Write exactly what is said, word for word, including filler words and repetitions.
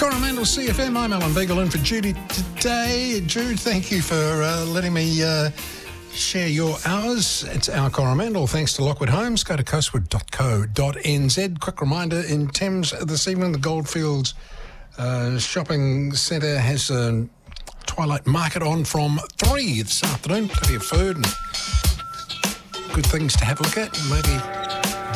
Coromandel C F M, I'm Alan Beagle in for Judy today. Jude, thank you for uh, letting me uh, share your hours. It's our Coromandel, thanks to Lockwood Homes. Go to coastwood dot co dot n z. Quick reminder, in Thames this evening, the Goldfields uh, Shopping Centre has a Twilight Market on from three this afternoon. Plenty of food and good things to have a look at. Maybe